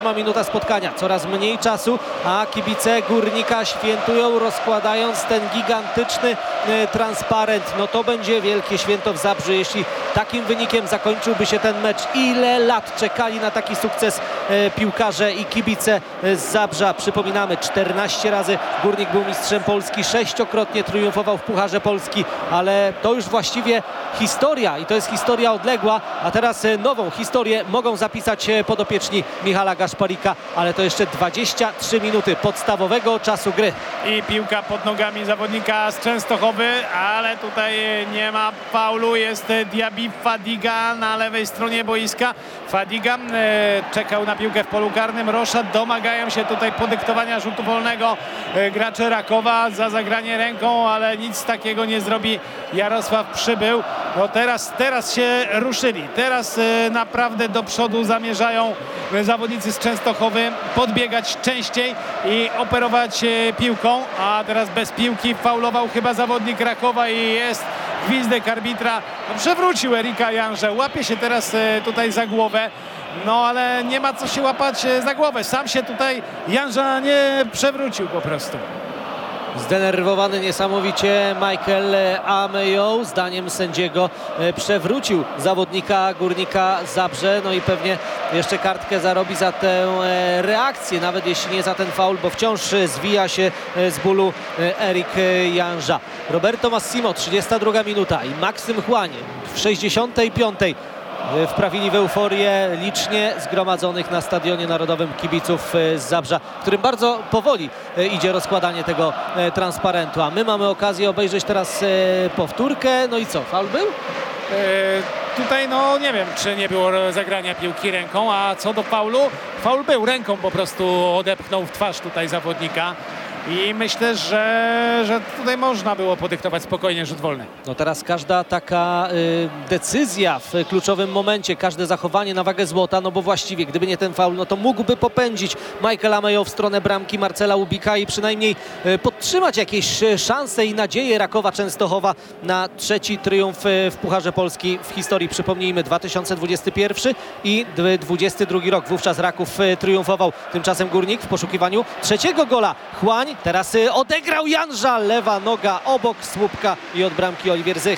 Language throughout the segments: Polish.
Minuta spotkania, coraz mniej czasu, a kibice Górnika świętują, rozkładając ten gigantyczny transparent. No to będzie wielkie święto w Zabrzu, jeśli takim wynikiem zakończyłby się ten mecz. Ile lat czekali na taki sukces piłkarze i kibice z Zabrza. Przypominamy, 14 razy Górnik był mistrzem Polski, 6-krotnie triumfował w Pucharze Polski, ale to już właściwie historia i to jest historia odległa, a teraz nową historię mogą zapisać podopieczni Michala Gaszparika, ale to jeszcze 23 minuty podstawowego czasu gry. I piłka pod nogami zawodnika z Częstochowy, ale tutaj nie ma faulu. Jest Diaby Fadiga na lewej stronie boiska. Fadiga czekał na piłkę w polu karnym. Roszad domagają się tutaj podyktowania rzutu wolnego gracze Rakowa za zagranie ręką, ale nic takiego nie zrobi Jarosław Przybył. No teraz się ruszyli. Teraz naprawdę do przodu zamierzają zawodnicy z Częstochowy podbiegać częściej i operować piłką, a teraz bez piłki faulował chyba zawodnik Rakowa i jest gwizdek arbitra. No, przewrócił Erika Janżę, łapie się teraz tutaj za głowę, no ale nie ma co się łapać za głowę, sam się tutaj Janża nie przewrócił po prostu. Zdenerwowany niesamowicie Michael Amejo, zdaniem sędziego, przewrócił zawodnika Górnika Zabrze, no i pewnie jeszcze kartkę zarobi za tę reakcję, nawet jeśli nie za ten faul, bo wciąż zwija się z bólu Erik Janża. Roberto Massimo, 32 minuta i Maksym Chłań w 65. wprawili w euforię licznie zgromadzonych na Stadionie Narodowym kibiców z Zabrza, którym bardzo powoli idzie rozkładanie tego transparentu. A my mamy okazję obejrzeć teraz powtórkę. No i co, faul był? Tutaj no nie wiem, czy nie było zagrania piłki ręką, a co do faulu, faul był, ręką po prostu odepchnął w twarz tutaj zawodnika. I myślę, że tutaj można było podyktować spokojnie rzut wolny. No teraz każda taka decyzja w kluczowym momencie, każde zachowanie na wagę złota, no bo właściwie gdyby nie ten faul, no to mógłby popędzić Michael Amejo w stronę bramki Marcela Łubika i przynajmniej podtrzymać jakieś szanse i nadzieje Rakowa Częstochowa na trzeci triumf w Pucharze Polski w historii. Przypomnijmy, 2021 i 2022 rok. Wówczas Raków triumfował. Tymczasem Górnik w poszukiwaniu trzeciego gola. Chłań teraz odegrał Janża, lewa noga obok słupka i od bramki Oliwier Zych.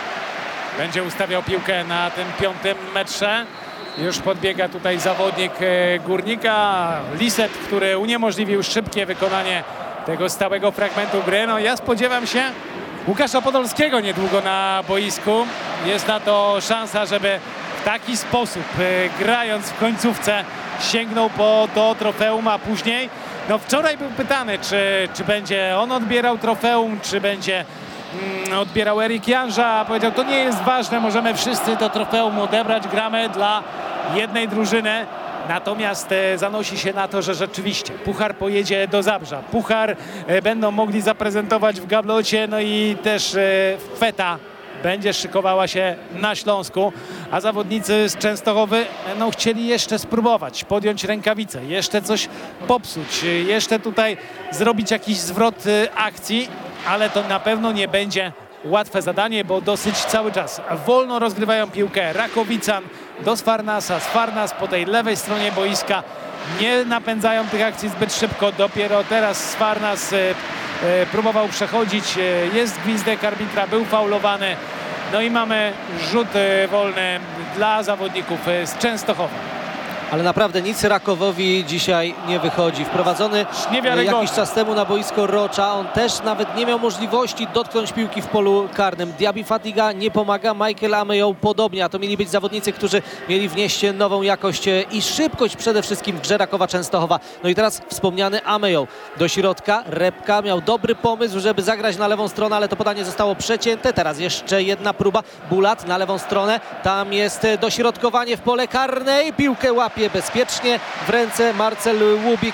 Będzie ustawiał piłkę na tym 5. metrze. Już podbiega tutaj zawodnik Górnika, Liset, który uniemożliwił szybkie wykonanie tego stałego fragmentu gry. No ja spodziewam się Łukasza Podolskiego niedługo na boisku. Jest na to szansa, żeby w taki sposób, grając w końcówce, sięgnął po to trofeum, a później no wczoraj był pytany, czy będzie on odbierał trofeum, czy będzie odbierał Erik Janża. Powiedział, to nie jest ważne, możemy wszyscy to trofeum odebrać, gramy dla jednej drużyny. Natomiast zanosi się na to, że rzeczywiście puchar pojedzie do Zabrza. Puchar będą mogli zaprezentować w gablocie, no i też feta będzie szykowała się na Śląsku, a zawodnicy z Częstochowy no, chcieli jeszcze spróbować, podjąć rękawice, jeszcze coś popsuć, jeszcze tutaj zrobić jakiś zwrot akcji, ale to na pewno nie będzie łatwe zadanie, bo dosyć cały czas wolno rozgrywają piłkę Rakowican do Sfarnasa. Sfarnas po tej lewej stronie boiska, nie napędzają tych akcji zbyt szybko, dopiero teraz Sfarnas próbował przechodzić, jest gwizdek arbitra, był faulowany, no i mamy rzut wolny dla zawodników z Częstochowy. Ale naprawdę nic Rakowowi dzisiaj nie wychodzi. Wprowadzony jakiś czas temu na boisko Rocza, on też nawet nie miał możliwości dotknąć piłki w polu karnym. Diaby Fadiga nie pomaga, Michael Amejo podobnie, a to mieli być zawodnicy, którzy mieli wnieść nową jakość i szybkość przede wszystkim w grze Rakowa Częstochowa. No i teraz wspomniany Amejo do środka, Repka miał dobry pomysł, żeby zagrać na lewą stronę, ale to podanie zostało przecięte. Teraz jeszcze jedna próba, Bulat na lewą stronę, tam jest dośrodkowanie w pole karne i piłkę łapie bezpiecznie w ręce Marcel Łubik,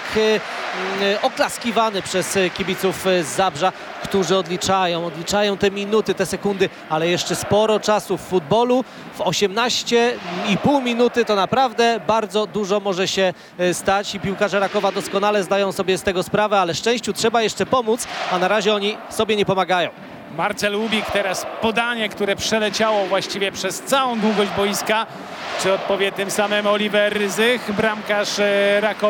oklaskiwany przez kibiców z Zabrza, którzy odliczają te minuty, te sekundy, ale jeszcze sporo czasu w futbolu. W 18,5 minuty to naprawdę bardzo dużo może się stać i piłkarze Rakowa doskonale zdają sobie z tego sprawę, ale szczęściu trzeba jeszcze pomóc, a na razie oni sobie nie pomagają. Marcel Łubik, teraz podanie, które przeleciało właściwie przez całą długość boiska. Czy odpowie tym samym Oliwier Zych, bramkarz Rakowa?